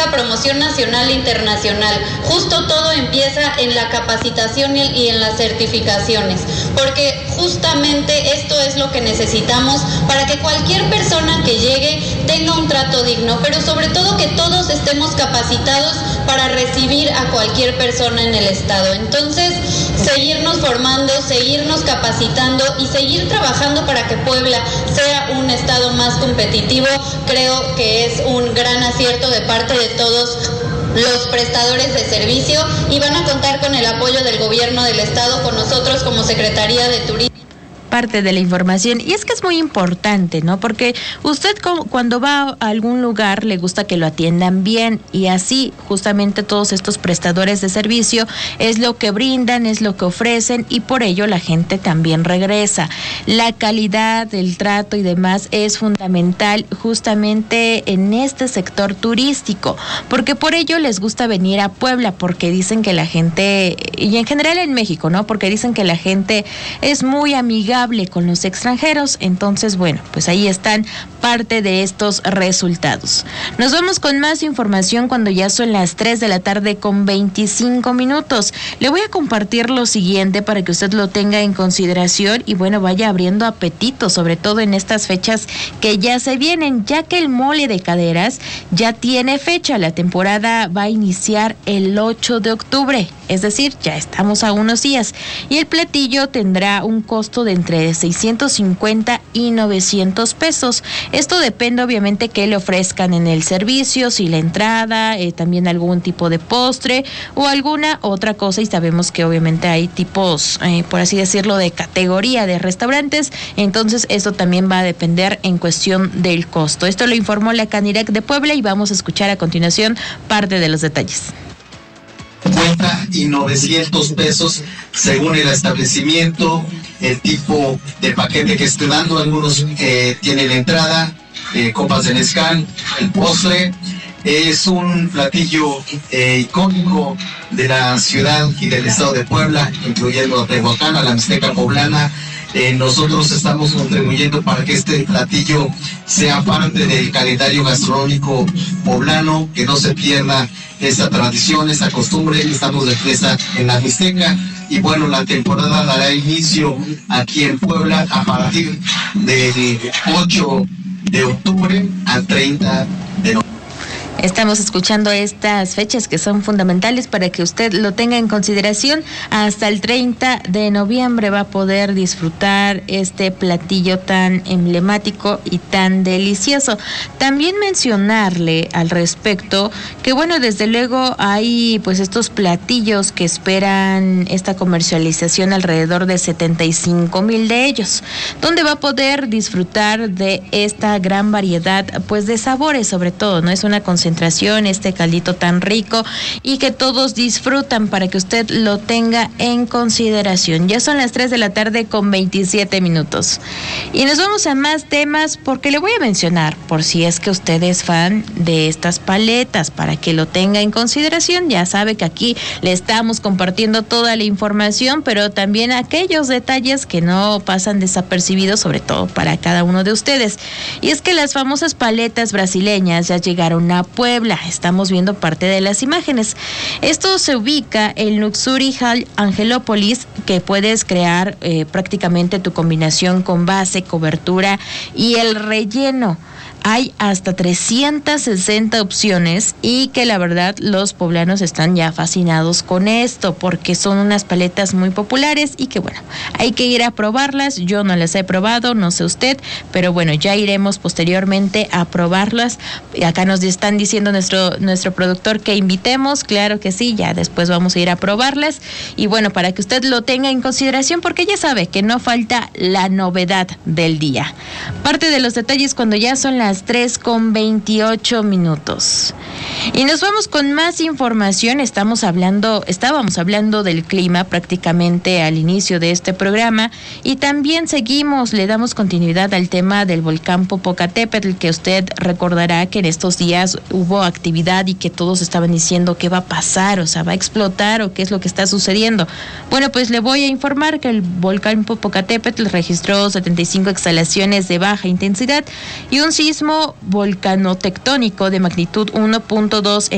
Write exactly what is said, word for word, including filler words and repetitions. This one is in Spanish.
esta promoción nacional e internacional. Justo todo empieza en la capacitación y en las certificaciones, porque justamente esto es lo que necesitamos para que cualquier persona que llegue tenga un trato digno, pero sobre todo que todos estemos capacitados para recibir a cualquier persona en el estado. Entonces, seguirnos formando, seguirnos capacitando y seguir trabajando para que Puebla sea un estado más competitivo, creo que es un gran acierto de parte de todos los prestadores de servicio, y van a contar con el apoyo del gobierno del estado, con nosotros como Secretaría de Turismo. Parte de la información, y es que es muy importante, ¿no? Porque usted cuando va a algún lugar le gusta que lo atiendan bien, y así justamente todos estos prestadores de servicio es lo que brindan, es lo que ofrecen, y por ello la gente también regresa. La calidad del trato y demás es fundamental justamente en este sector turístico, porque por ello les gusta venir a Puebla, porque dicen que la gente, y en general en México, ¿no? Porque dicen que la gente es muy amigable con los extranjeros. Entonces, bueno, pues ahí están parte de estos resultados. Nos vamos con más información cuando ya son las tres de la tarde con veinticinco minutos. Le voy a compartir lo siguiente para que usted lo tenga en consideración y bueno, vaya abriendo apetito, sobre todo en estas fechas que ya se vienen, ya que el mole de caderas ya tiene fecha. La temporada va a iniciar el ocho de octubre, es decir, ya estamos a unos días, y el platillo tendrá un costo de entre seiscientos cincuenta y novecientos pesos. Esto depende obviamente que le ofrezcan en el servicio, si la entrada, eh, también algún tipo de postre o alguna otra cosa, y sabemos que obviamente hay tipos, eh, por así decirlo, de categoría de restaurantes, entonces eso también va a depender en cuestión del costo. Esto lo informó la Canirac de Puebla y vamos a escuchar a continuación parte de los detalles. cincuenta y novecientos pesos según el establecimiento, el tipo de paquete que esté dando. Algunos eh, tienen la entrada, eh, copas de mezcal, el postre. Es un platillo eh, icónico de la ciudad y del estado de Puebla, incluyendo a Tehuacán, a la Mixteca poblana. Eh, nosotros estamos contribuyendo para que este platillo sea parte del calendario gastronómico poblano, que no se pierda esta tradición, esta costumbre. Estamos de fiesta en la Mixteca y bueno, la temporada dará inicio aquí en Puebla a partir del ocho de octubre al treinta de noviembre. Estamos escuchando estas fechas que son fundamentales para que usted lo tenga en consideración. Hasta el treinta de noviembre va a poder disfrutar este platillo tan emblemático y tan delicioso. También mencionarle al respecto que bueno, desde luego hay pues estos platillos que esperan esta comercialización, alrededor de setenta y cinco mil de ellos, donde va a poder disfrutar de esta gran variedad pues de sabores, sobre todo, ¿no? Es una concentración este caldito tan rico y que todos disfrutan, para que usted lo tenga en consideración. Ya son las tres de la tarde con veintisiete minutos. Y nos vamos a más temas, porque le voy a mencionar, por si es que usted es fan de estas paletas, para que lo tenga en consideración. Ya sabe que aquí le estamos compartiendo toda la información, pero también aquellos detalles que no pasan desapercibidos, sobre todo para cada uno de ustedes. Y es que las famosas paletas brasileñas ya llegaron a Puebla. Estamos viendo parte de las imágenes. Esto se ubica en Luxury Hall Angelópolis, que puedes crear eh, prácticamente tu combinación con base, cobertura y el relleno. Hay hasta trescientas sesenta opciones, y que la verdad los poblanos están ya fascinados con esto, porque son unas paletas muy populares y que bueno, hay que ir a probarlas. Yo no las he probado, no sé usted, pero bueno, ya iremos posteriormente a probarlas. Acá nos están diciendo nuestro, nuestro productor que invitemos, claro que sí, ya después vamos a ir a probarlas. Y bueno, para que usted lo tenga en consideración, porque ya sabe que no falta la novedad del día. Parte de los detalles cuando ya son las tres con veintiocho minutos. Y nos vamos con más información. Estamos hablando, estábamos hablando del clima prácticamente al inicio de este programa, y también seguimos, le damos continuidad al tema del volcán Popocatépetl, que usted recordará que en estos días hubo actividad y que todos estaban diciendo qué va a pasar, o sea, va a explotar o qué es lo que está sucediendo. Bueno, pues le voy a informar que el volcán Popocatépetl registró setenta y cinco exhalaciones de baja intensidad y un sismo volcanotectónico de magnitud uno punto dos